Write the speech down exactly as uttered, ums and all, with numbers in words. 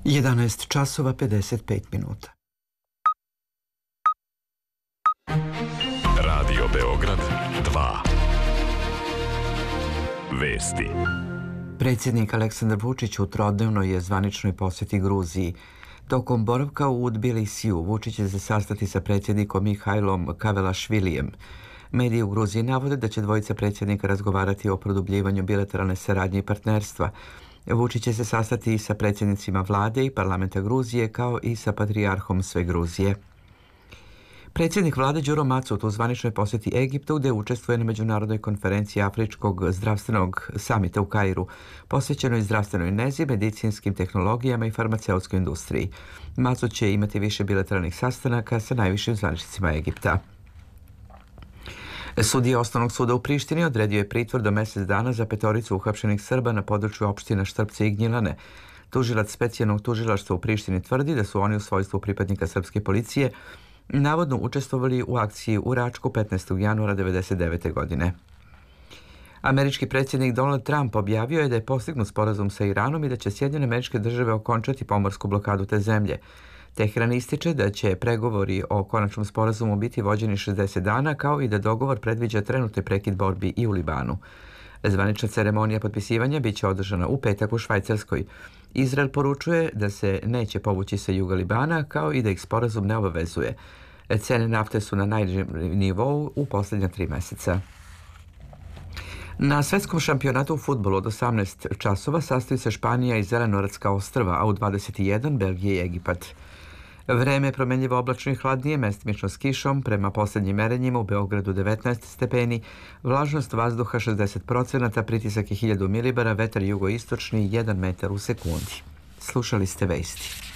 jedanaest časova pedeset pet minuta. Radio Beograd dva. Vesti. Predsjednik Aleksandar Vučić u trodnevnoj je zvaničnoj posjeti Gruziji. Tokom boravka u Tbilisiju Vučić će se sastati sa predsjednikom Mihajlom Kavelašvilijem. Mediji u Gruziji navode da će dvojica predsjednika razgovarati o produbljivanju bilateralne saradnje i partnerstva. Vučić će se sastati i sa predsjednicima vlade i parlamenta Gruzije, kao i sa patrijarhom sve Gruzije. Predsjednik vlade Đuro Macut u zvaničnoj posjeti Egiptu, gdje učestvuje na međunarodnoj konferenciji Afričkog zdravstvenog samita u Kairu, posvećenoj zdravstvenoj nezi, medicinskim tehnologijama i farmaceutskoj industriji. Macut će imati više bilateralnih sastanaka sa najvišim zvaničnicima Egipta. Sudija Osnovnog suda u Prištini odredio je pritvor do mjesec dana za petoricu uhapšenih Srba na području opština Štrpce i Gnjilane. Tužilac specijalnog tužilaštva u Prištini tvrdi da su oni u svojstvu pripadnika srpske policije navodno učestvovali u akciji u Račku petnaestog januara devedeset devete. godine. Američki predsjednik Donald Trump objavio je da je postignut sporazum sa Iranom i da će Sjedinjene Američke Države okončati pomorsku blokadu te zemlje. Teheran ističe da će pregovori o konačnom sporazumu biti vođeni šezdeset dana, kao i da dogovor predviđa trenutni prekid borbi i u Libanu. Zvanična ceremonija potpisivanja biće održana u petak u Švajcarskoj. Izrael poručuje da se neće povući sa juga Libana, kao i da ih sporazum ne obavezuje. Cene nafte su na najnižem nivou u posljednja tri mjeseca. Na svetskom šampionatu u fudbalu od osamnaest časova sastoji se Španija i Zelenoratska ostrva, a u dvadeset jedan Belgija i Egipat. Vreme je promenljivo oblačno i hladnije, mestimično s kišom, prema posljednjim merenjima u Beogradu devetnaest stepeni, vlažnost vazduha šezdeset procenata, pritisak je hiljadu milibara, vetar jugoistočni jedan metar u sekundi. Slušali ste vesti.